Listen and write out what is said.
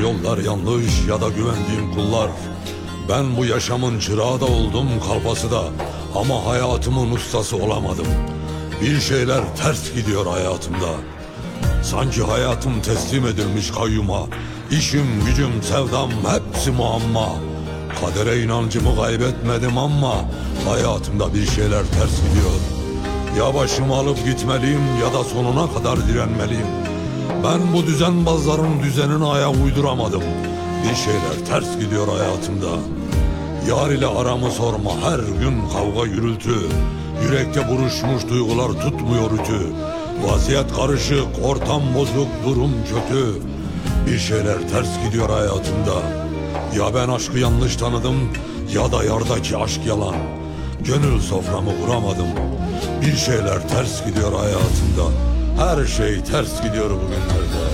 yollar yanlış ya da güvendiğim kullar. Ben bu yaşamın çırağı da oldum, kalfası da, ama hayatımın ustası olamadım. Bir şeyler ters gidiyor hayatımda. Sanki hayatım teslim edilmiş kayyuma. İşim, gücüm, sevdam hepsi muamma. Kadere inancımı kaybetmedim ama hayatımda bir şeyler ters gidiyor. Ya başımı alıp gitmeliyim ya da sonuna kadar direnmeliyim. Ben bu düzenbazların düzenine ayak uyduramadım. Bir şeyler ters gidiyor hayatımda. Yar ile aramı sorma, her gün kavga gürültü. Yürekte buruşmuş duygular tutmuyor ütü. Vaziyet karışık, ortam bozuk, durum kötü. Bir şeyler ters gidiyor hayatımda. Ya ben aşkı yanlış tanıdım ya da yardaki aşk yalan. Gönül soframı kuramadım. Bir şeyler ters gidiyor hayatımda. Her şey ters gidiyor bugünlerde.